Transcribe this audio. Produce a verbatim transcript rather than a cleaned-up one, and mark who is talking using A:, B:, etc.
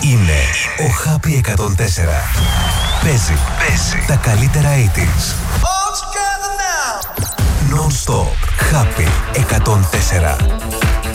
A: Είναι ο Happy εκατόν τέσσερα. Παίζει, παίζει τα καλύτερα ογδόντα. Non-stop. Happy εκατόν τέσσερα.